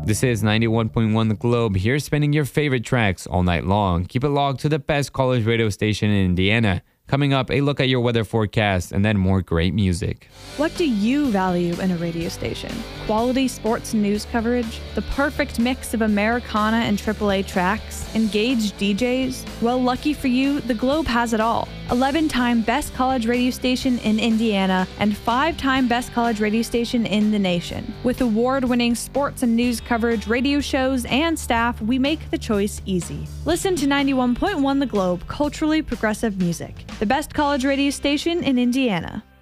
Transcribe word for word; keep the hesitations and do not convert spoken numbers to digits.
This is ninety-one point one The Globe, here spinning your favorite tracks all night long. Keep it logged to the best college radio station in Indiana. Coming up, a look at your weather forecast and then more great music. What do you value in a radio station? Quality sports and news coverage? The perfect mix of Americana and triple A tracks? Engaged D Js? Well, lucky for you, The Globe has it all. eleven-time Best College Radio Station in Indiana and five-time Best College Radio Station in the nation. With award-winning sports and news coverage, radio shows, and staff, we make the choice easy. Listen to ninety-one point one The Globe, culturally progressive music. The best college radio station in Indiana.